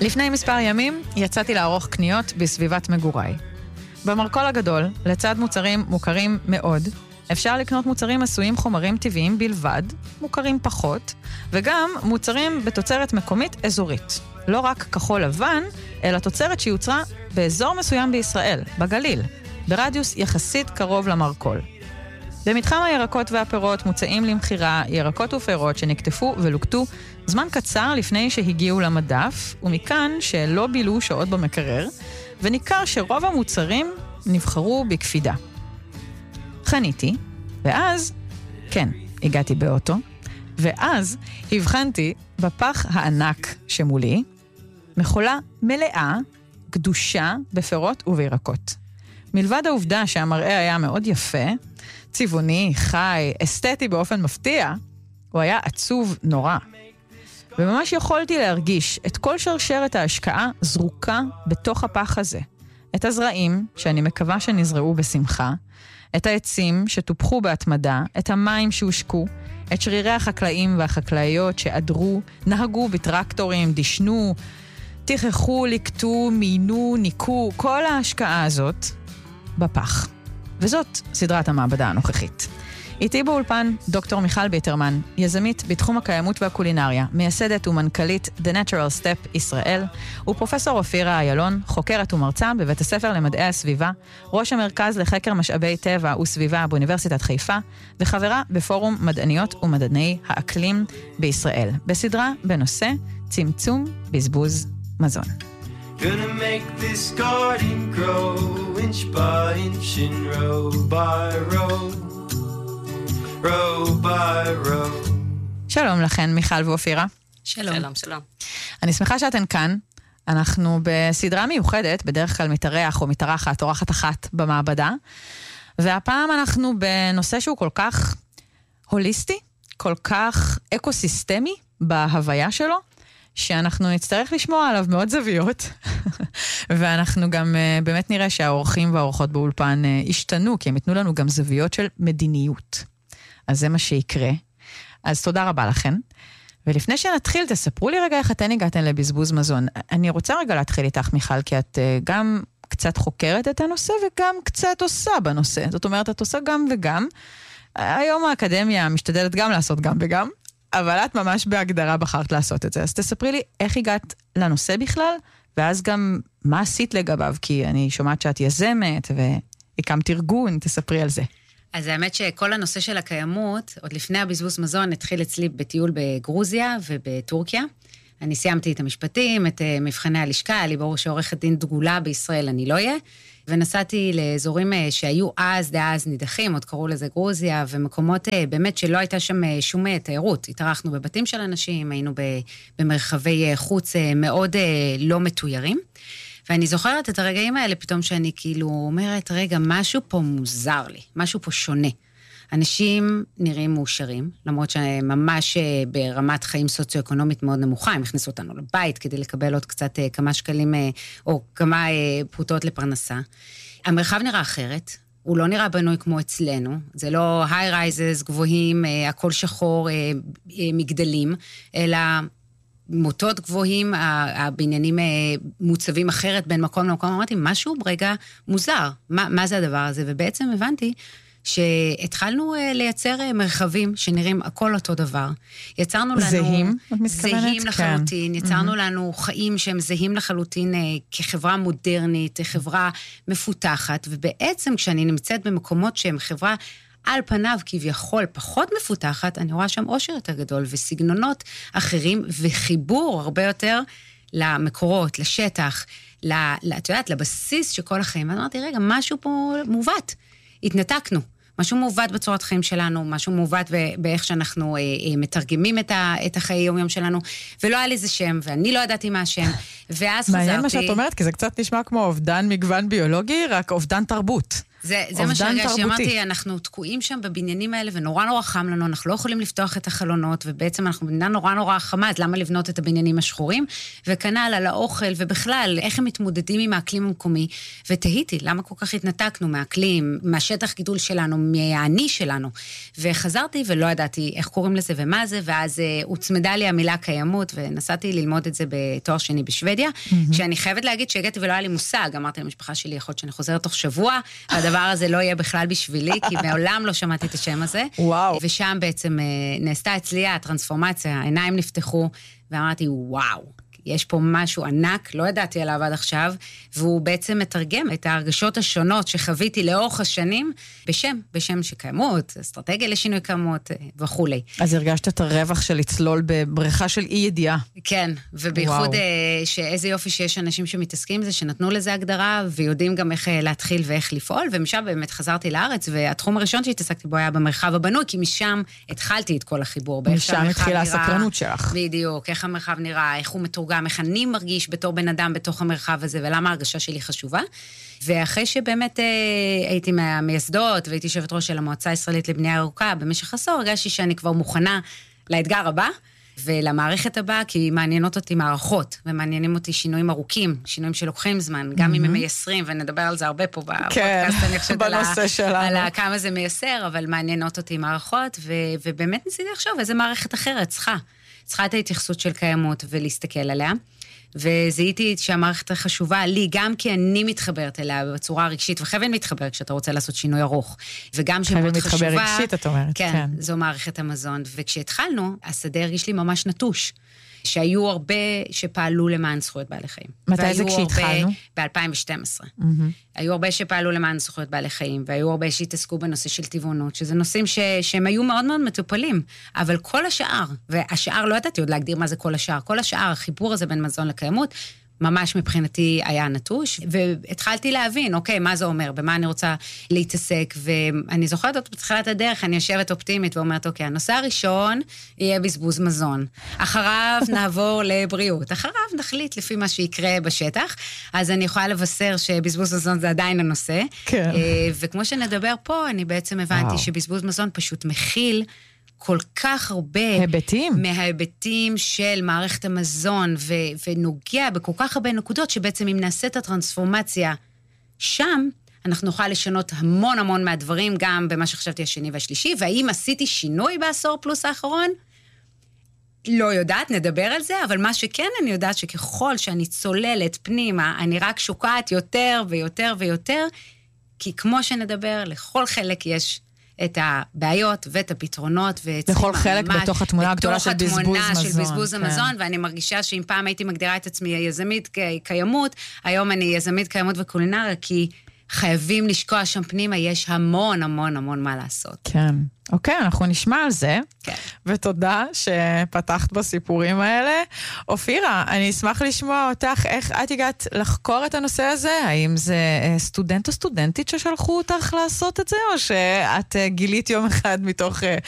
לפני מספר ימים יצאתי לערוך קניות בסביבת מגוריי. במרכול הגדול, לצד מוצרים מוכרים מאוד, אפשר לקנות מוצרים עשויים חומרים טבעיים בלבד, מוכרים פחות, וגם מוצרים בתוצרת מקומית אזורית. לא רק כחול לבן, אלא תוצרת שיוצרה באזור מסוים בישראל, בגליל, ברדיוס יחסית קרוב למרכול. במתחם הירקות והפירות מוצאים למחירה ירקות ופירות שנקטפו ולוקטו זמן קצר לפני שהגיעו למדף, ומכאן שלא בילו שעות במקרר, וניכר שרוב המוצרים נבחרו בקפידה. חניתי, ואז, כן, הגעתי באוטו, ואז הבחנתי בפח הענק שמולי, מכולה מלאה, גדושה בפירות ובירקות. מלבד העובדה שהמראה היה מאוד יפה, צבעוני, חי, אסתטי באופן מפתיע, הוא היה עצוב נורא. וממש יכולתי להרגיש את כל שרשרת ההשקעה זרוקה בתוך הפח הזה. את הזרעים, שאני מקווה שנזרעו בשמחה, את העצים שטופחו בהתמדה, את המים שהושקו, את שרירי החקלאים והחקלאיות שעדרו, נהגו בטרקטורים, דשנו, תיכחו, לקטו, מינו, ניקו, כל ההשקעה הזאת בפח. וזאת סדרת המעבדה הנוכחית. איתי באולפן דוקטור מיכל ביטרמן, יזמית בתחום הקיימות והקולינריה, מייסדת ומנכ"לית The Natural Step ישראל, ופרופסור אופירה איילון, חוקרת ומרצה בבית הספר למדעי הסביבה, ראש המרכז לחקר משאבי טבע וסביבה באוניברסיטת חיפה, וחברה בפורום מדעניות ומדעני האקלים בישראל, בסדרה בנושא צמצום בזבוז מזון. Gonna make this garden grow inch by inch and row by row, row by row. שלום לכן, מיכל ואופירה. שלום. שלום, שלום. אני שמחה שאתן כאן. אנחנו בסדרה מיוחדת, בדרך כלל מתארח או מתארחת, אורחת אחת במעבדה. והפעם אנחנו בנושא שהוא כל כך הוליסטי, כל כך אקוסיסטמי בהוויה שלו, שאנחנו נצטרך לשמוע עליו מאוד זוויות, ואנחנו גם באמת נראה שהאורחים והאורחות באולפן השתנו, כי הם יתנו לנו גם זוויות של מדיניות. אז זה מה שיקרה. אז תודה רבה לכן. ולפני שנתחיל, תספרו לי רגע איך אתן הגעתן לבזבוז מזון. אני רוצה רגע להתחיל איתך, מיכל, כי את גם קצת חוקרת את הנושא וגם קצת עושה בנושא. זאת אומרת, את עושה גם וגם. היום האקדמיה משתדלת גם לעשות גם וגם. אבל את ממש בהגדרה בחרת לעשות את זה. אז תספרי לי איך הגעת לנושא בכלל, ואז גם מה עשית לגביו, כי אני שומעת שאת יזמת והקמת ארגון, תספרי על זה. אז האמת שכל הנושא של הקיימות, עוד לפני הבזבוז מזון, התחיל אצלי בטיול בגרוזיה ובטורקיה. אני סיימתי את המשפטים, את מבחני הלשכה, היה לי ברור שעורכת דין דגולה בישראל אני לא אהיה, ונסעתי לאזורים שהיו דאז נידחים, עוד קראו לזה גרוזיה, ומקומות באמת שלא הייתה שם שום תיירות. התארחנו בבתים של אנשים, היינו במרחבי חוץ מאוד לא מתוירים, ואני זוכרת את הרגעים האלה פתאום שאני כאילו אומרת, רגע, משהו פה מוזר לי, משהו פה שונה. אנשים נראים מאושרים, למרות שממש ברמת חיים סוציו-אקונומית מאוד נמוכה, הם הכניסו אותנו לבית כדי לקבל עוד קצת כמה שקלים או כמה פרוטות לפרנסה. המרחב נראה אחרת, הוא לא נראה בנוי כמו אצלנו, זה לא high rises גבוהים, הכל שחור, מגדלים, אלא מוטות גבוהים, הבניינים מוצבים אחרת בין מקום למקום, אמרתי, משהו רגע מוזר, מה זה הדבר הזה? ובעצם הבנתי שהתחלנו לייצר מרחבים שנראים הכל אותו דבר. יצרנו לנו... זהים, את מתכוונת? זהים לחלוטין. יצרנו לנו חיים שהם זהים לחלוטין כחברה מודרנית, חברה מפותחת, ובעצם כשאני נמצאת במקומות שהם חברה על פניו כביכול פחות מפותחת, אני רואה שם אושר יותר גדול, וסגנונות אחרים, וחיבור הרבה יותר למקורות, לשטח, את יודעת, לבסיס של כל החיים. ואני אמרתי, רגע, משהו פה מובט. התנתקנו. משהו מעוות בצורת חיים שלנו, משהו מעוות באיך שאנחנו מתרגמים את החיי יום שלנו, ולא היה לי זה שם, ואני לא ידעתי מה השם, ואז חזרתי... מעניין מה שאת אומרת, כי זה קצת נשמע כמו אובדן מגוון ביולוגי, רק אובדן תרבות. זה מה שהרגשתי, אמרתי, אנחנו תקועים שם בבניינים האלה, ונורא נורא חם לנו, אנחנו לא יכולים לפתוח את החלונות, ובעצם אנחנו בנייה נורא נורא חמה, אז למה לבנות את הבניינים השחורים? וכנ"ל על האוכל, ובכלל, איך הם מתמודדים עם האקלים המקומי, ותהיתי, למה כל כך התנתקנו מהאקלים, מהשטח גידול שלנו, מהעני שלנו, וחזרתי ולא ידעתי איך קוראים לזה ומה זה, ואז הוצמדה לי המילה קיימות, ונסעתי ללמוד את זה בתואר שני בשוודיה, שאני חייבת להגיד שהגעתי ולא היה לי מושג, אמרתי למשפחה שלי, יכול להיות שאני חוזרת תוך שבוע, והדבר הזה לא יהיה בכלל בשבילי, כי מעולם לא שמעתי את השם הזה. וואו. ושם בעצם נעשתה אצלי הטרנספורמציה, העיניים נפתחו, ואמרתי, וואו, יש פה משהו ענק, לא ידעתי עליו עד עכשיו, והוא בעצם מתרגם את ההרגשות השונות שחוויתי לאורך השנים, בשם שקיימות, אסטרטגיה לשינוי קיימות וכו'. אז הרגשת את הרווח של לצלול בבריכה של אי ידיעה. כן, ובייחוד שאיזה יופי שיש אנשים שמתעסקים בזה, שנתנו לזה הגדרה, ויודעים גם איך להתחיל ואיך לפעול, ומשם באמת חזרתי לארץ, והתחום הראשון שהתעסקתי בו היה במרחב הבנוי, כי משם התחלתי את כל החיבור. משם התחילה הסקרנות שלך. בדיוק, איך המרחב נראה, איך הוא מתורגם, איך אני מרגיש בתור בן אדם בתוך המרחב הזה, ולמה ההרגשה שלי חשובה. ואחרי שבאמת הייתי מהמייסדות, והייתי יושבת ראש של המועצה הישראלית לבנייה ירוקה, במשך עשור הרגשתי שאני כבר מוכנה לאתגר הבא, ולמערכת הבאה, כי מעניינות אותי מערכות, ומעניינים אותי שינויים ארוכים, שינויים שלוקחים זמן, גם אם הם מייסרים, ונדבר על זה הרבה פה בפודקאסט, אני חושבת על כמה זה מייסר, אבל מעניינות אותי מערכות, ובאמת ניסיתי לחשוב איזה מערכת אחרת צריכה את ההתייחסות של קיימות ולהסתכל עליה, וזיהיתי שהמערכת חשובה לי, גם כי אני מתחברת אליה בצורה רגשית, וחייבים להתחבר כשאתה רוצה לעשות שינוי ארוך, וגם שמאוד חשובה. חייבים להתחבר רגשית, את אומרת. כן, זו מערכת המזון, וכשהתחלנו, השדה הרגיש לי ממש נטוש, שהיו הרבה שפעלו למען זכויות בעלי חיים. מתי זה כשהתחלנו? ב-2012. היו הרבה שפעלו למען זכויות בעלי חיים, והיו הרבה שהתעסקו בנושא של טבעונות, שזה נושאים שהם היו מאוד מאוד מטופלים, אבל כל השאר, והשאר לא ידעתי עוד להגדיר מה זה כל השאר, כל השאר, החיבור הזה בין מזון לקיימות, ממש מבחינתי היה נטוש, והתחלתי להבין, אוקיי, מה זה אומר, במה אני רוצה להתעסק, ואני זוכרת עוד בתחילת הדרך, אני יושבת אופטימית ואומרת, אוקיי, הנושא הראשון יהיה בזבוז מזון, אחריו נעבור לבריאות, אחריו נחליט לפי מה שיקרה בשטח, אז אני יכולה לבשר שבזבוז מזון זה עדיין הנושא, כן. וכמו שנדבר פה, אני בעצם הבנתי שבזבוז מזון פשוט מכיל, כל כך הרבה מההיבטים של מערכת המזון, ונוגע בכל כך הרבה נקודות, שבעצם אם נעשה את הטרנספורמציה שם, אנחנו נוכל לשנות המון המון מהדברים, גם במה שחשבתי השני והשלישי, והאם עשיתי שינוי בעשור פלוס האחרון? לא יודעת, נדבר על זה, אבל מה שכן אני יודעת שככל שאני צוללת פנימה, אני רק שוקעת יותר ויותר ויותר, כי כמו שנדבר, לכל חלק יש את הבעיות ואת הפתרונות, לכל חלק בתוך התמונה הגדולה של בזבוז המזון, ואני מרגישה שאם פעם הייתי מגדירה את עצמי יזמית קיימות, היום אני יזמית קיימות וקולינריה, כי חייבים לשקוע שם פנימה, יש המון המון המון מה לעשות. כן. אוקיי, אנחנו נשמע על זה, כן. ותודה שפתחת בסיפורים האלה. אופירה, אני אשמח לשמוע אותך, איך את הגעת לחקור את הנושא הזה? האם זה סטודנט או סטודנטית ששלחו אותך לעשות את זה, או שאת גילית יום אחד מתוך